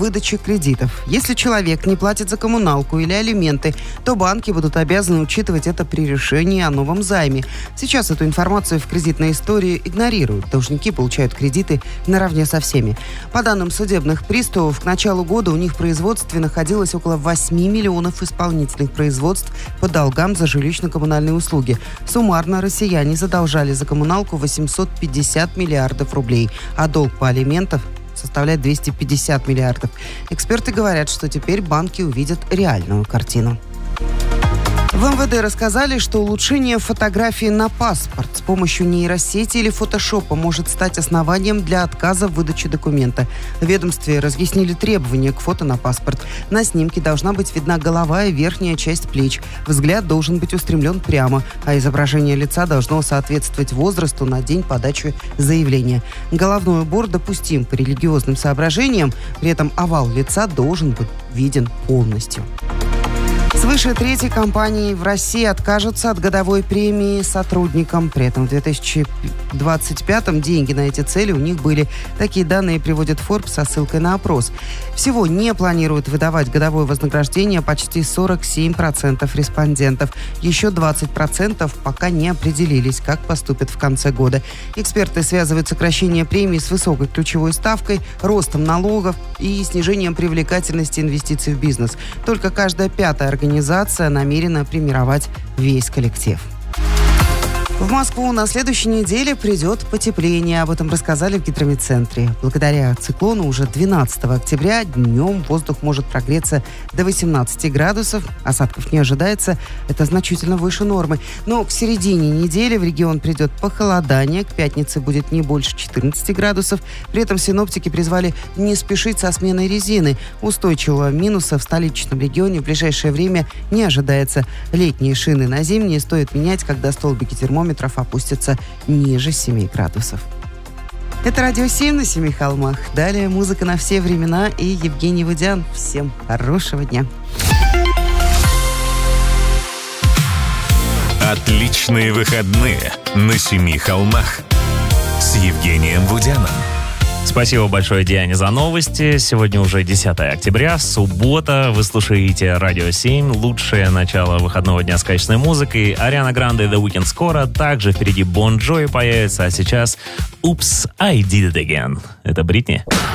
выдаче кредитов. Если человек не платит за коммуналку или алименты, то банки будут обязаны учитывать это при решении о новом займе. Сейчас эту информацию в кредитной истории игнорируют. Должники получают кредиты наравне со всеми. По данным судебных приставов, к началу года у них в производстве находилось около 8 миллионов исполнительных производств по долгам за жилищно-коммунальные услуги. Суммарно россияне задолжали за коммуналку 850 миллиардов рублей, а долг по алиментам составляет 250 миллиардов. Эксперты говорят, что теперь банки увидят реальную картину. В МВД рассказали, что улучшение фотографии на паспорт с помощью нейросети или фотошопа может стать основанием для отказа в выдаче документа. В ведомстве разъяснили требования к фото на паспорт. На снимке должна быть видна голова и верхняя часть плеч. Взгляд должен быть устремлен прямо, а изображение лица должно соответствовать возрасту на день подачи заявления. Головной убор допустим по религиозным соображениям, при этом овал лица должен быть виден полностью. Свыше трети компаний в России откажутся от годовой премии сотрудникам. При этом в 2025-м деньги на эти цели у них были. Такие данные приводит Forbes со ссылкой на опрос. Всего не планируют выдавать годовое вознаграждение почти 47% респондентов. Еще 20% пока не определились, как поступят в конце года. Эксперты связывают сокращение премии с высокой ключевой ставкой, ростом налогов и снижением привлекательности инвестиций в бизнес. Только каждая пятая организация намерена премировать весь коллектив. В Москву на следующей неделе придет потепление. Об этом рассказали в гидрометцентре. Благодаря циклону уже 12 октября днем воздух может прогреться до 18 градусов. Осадков не ожидается. Это значительно выше нормы. Но к середине недели в регион придет похолодание. К пятнице будет не больше 14 градусов. При этом синоптики призвали не спешить со сменой резины. Устойчивого минуса в столичном регионе в ближайшее время не ожидается. Летние шины на зимние стоит менять, когда столбики термометров опустятся ниже 7 градусов. Это Радио 7 на Семи холмах. Далее музыка на все времена и Евгений Вудян. Всем хорошего дня. Отличные выходные на Семи холмах с Евгением Вудяном. Спасибо большое, Диане, за новости. Сегодня уже 10 октября, суббота. Вы слушаете Радио 7. Лучшее начало выходного дня с качественной музыкой. Ариана Гранде и The Weeknd скоро. Также впереди Bon Jovi появится. А сейчас Oops, I Did It Again. Это Бритни.